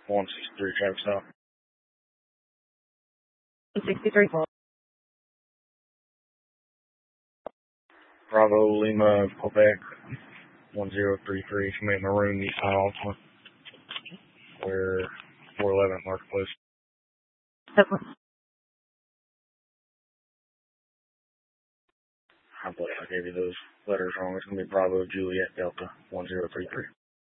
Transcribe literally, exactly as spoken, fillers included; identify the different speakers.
Speaker 1: one sixty-three traffic stop.
Speaker 2: sixty-three.
Speaker 1: Bravo Lima Quebec one zero three three. Command Maroon Nissan Altima. Where four eleven Marketplace. I believe I gave you those letters wrong. It's going to be Bravo Juliet Delta one zero three three.